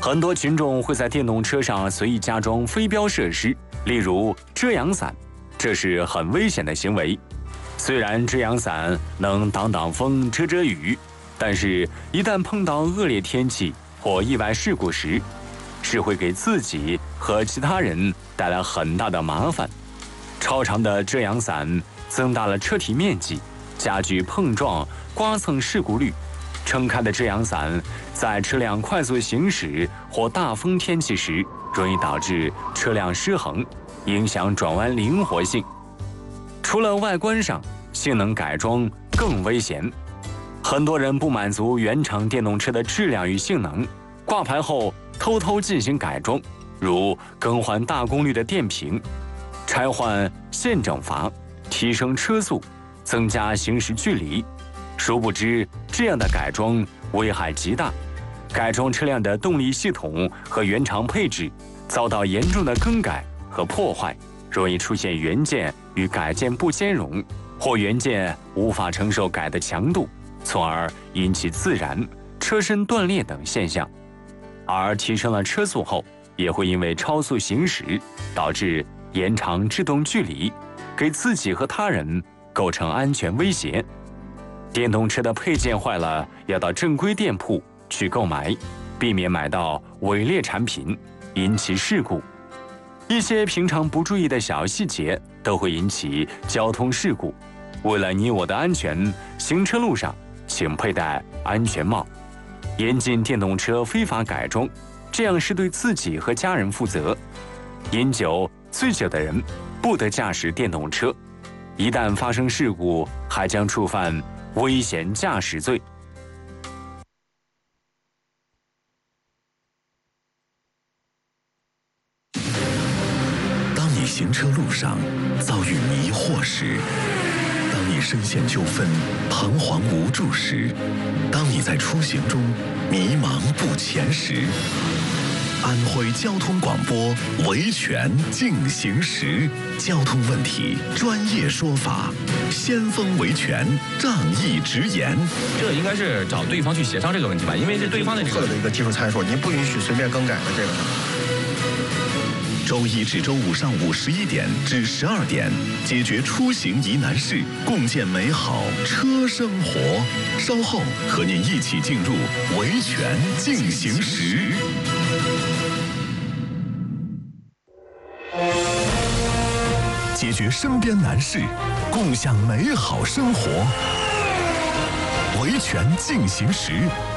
很多群众会在电动车上随意加装飞镖设施，例如遮阳伞，这是很危险的行为。虽然遮阳伞能挡挡风、遮遮雨，但是一旦碰到恶劣天气或意外事故时，是会给自己和其他人带来很大的麻烦。超长的遮阳伞增大了车体面积，加剧碰撞、刮蹭事故率。撑开的遮阳伞在车辆快速行驶或大风天气时，容易导致车辆失衡，影响转弯灵活性。除了外观上，性能改装更危险。很多人不满足原厂电动车的质量与性能，挂牌后偷偷进行改装，如更换大功率的电瓶、拆换线整阀、提升车速、增加行驶距离。殊不知，这样的改装危害极大，改装车辆的动力系统和原厂配置遭到严重的更改和破坏，容易出现原件与改件不兼容，或原件无法承受改的强度，从而引起自燃、车身断裂等现象。而提升了车速后，也会因为超速行驶导致延长制动距离，给自己和他人构成安全威胁。电动车的配件坏了，要到正规店铺去购买，避免买到伪劣产品，引起事故。一些平常不注意的小细节都会引起交通事故。为了你我的安全，行车路上请佩戴安全帽。严禁电动车非法改装，这样是对自己和家人负责。饮酒、醉酒的人不得驾驶电动车，一旦发生事故，还将触犯危险驾驶罪。 当你行车路上遭遇迷惑时，当你深陷纠纷、彷徨无助时，当你在出行中迷茫不前时，安徽交通广播维权进行时，交通问题专业说法，先锋维权仗义直言。 这应该是找对方去协商这个问题吧，因为这对方的这个的一个技术参数，您不允许随便更改的这个。 周一至周五上午11点至12点，解决出行疑难事，共建美好车生活。稍后和您一起进入维权进行时。解决身边难事，共享美好生活。维权进行时，